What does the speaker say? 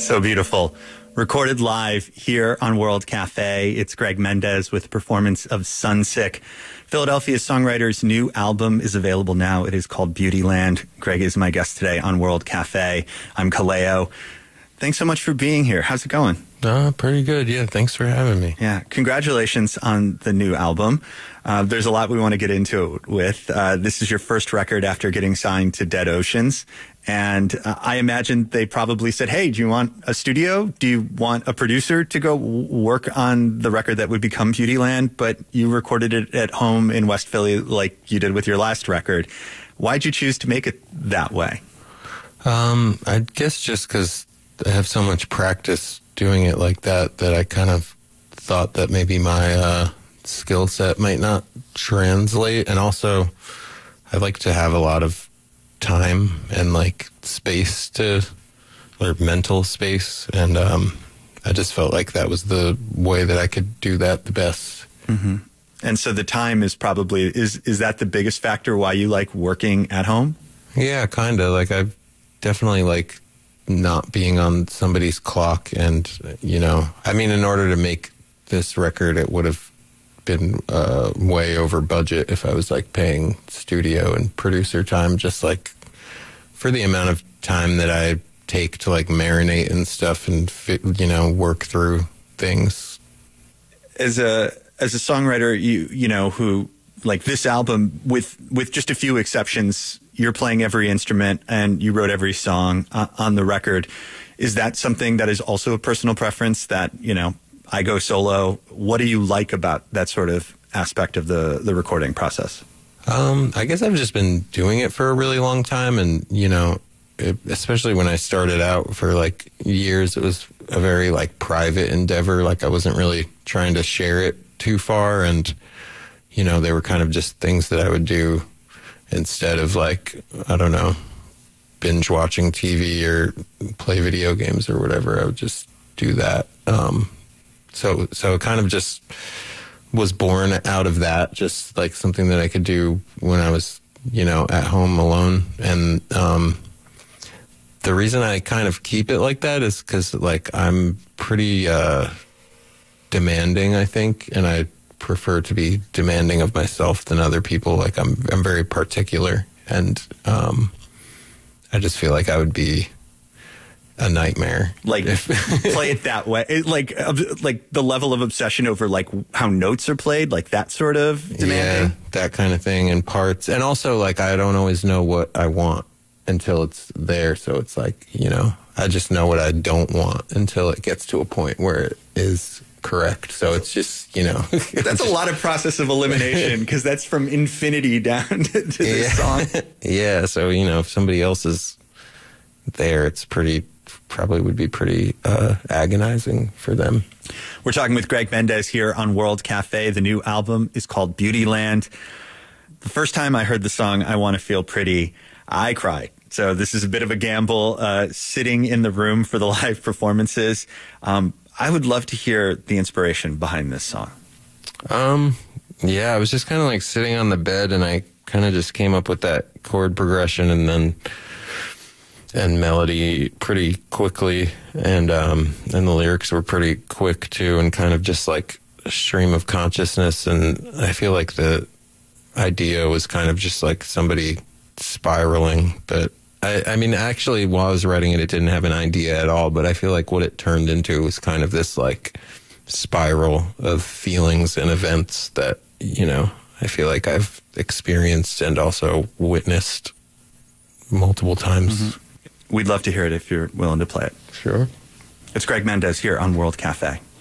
So beautiful. Recorded live here on World Cafe. It's Greg Mendez with a performance of Sunsick. Philadelphia songwriter's new album is available now. It is called Beautyland. Greg is my guest today on World Cafe. I'm Kaleo. Thanks so much for being here. How's it going? Pretty good. Yeah, thanks for having me. Yeah, congratulations on the new album. There's a lot we want to get into it with. This is your first record after getting signed to Dead Oceans. And I imagine they probably said, hey, do you want a studio? Do you want a producer to go work on the record that would become Beautyland? But you recorded it at home in West Philly like you did with your last record. Why'd you choose to make it that way? I guess just because I have so much practice doing it like that I kind of thought that maybe my skill set might not translate. And also, I like to have a lot of time and like space or mental space, and I just felt like that was the way that I could do that the best. Mm-hmm. And so the time is probably is that the biggest factor why you like working at home? Yeah, kind of. Like I've definitely like not being on somebody's clock, and I mean, in order to make this record, it would have been way over budget if I was like paying studio and producer time, just like for the amount of time that I take to like marinate and stuff and work through things. As a songwriter, who like this album with just a few exceptions, you're playing every instrument and you wrote every song on the record. Is that something that is also a personal preference that, I go solo? What do you like about that sort of aspect of the recording process? I guess I've just been doing it for a really long time, and especially when I started out for like years, it was a very like private endeavor. Like I wasn't really trying to share it too far, and they were kind of just things that I would do instead of like, I don't know, binge watching TV or play video games or whatever. I would just do that. So it kind of just was born out of that, just like something that I could do when I was, at home alone. And the reason I kind of keep it like that is because like I'm pretty demanding, I think, and I prefer to be demanding of myself than other people. Like I'm very particular, and I just feel like I would be a nightmare. Like play it that way, like the level of obsession over like how notes are played, like that sort of demanding. Yeah, that kind of thing, and parts, and also like I don't always know what I want until it's there. So it's like I just know what I don't want until it gets to a point where it is correct. So it's just that's a lot of process of elimination, because that's from infinity down to this song. Yeah. So if somebody else is there, it's probably would be pretty agonizing for them. We're talking with Greg Mendez here on World Cafe. The new album is called Beautyland. The first time I heard the song I Want to Feel Pretty, I cried. So this is a bit of a gamble, sitting in the room for the live performances. I would love to hear the inspiration behind this song. Yeah, I was just kind of like sitting on the bed, and I kind of just came up with that chord progression and melody pretty quickly, and the lyrics were pretty quick too, and kind of just like a stream of consciousness. And I feel like the idea was kind of just like somebody spiraling, but I mean, actually, while I was writing it, it didn't have an idea at all, but I feel like what it turned into was kind of this like spiral of feelings and events that, I feel like I've experienced and also witnessed multiple times. Mm-hmm. We'd love to hear it if you're willing to play it. Sure. It's Greg Mendez here on World Cafe.